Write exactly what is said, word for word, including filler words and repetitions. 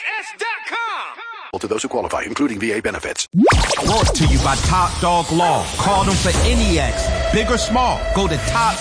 S dot com. To those who qualify, including V A benefits. Brought to you by Top Dog Law. Call them for any accident, big or small. Go to Top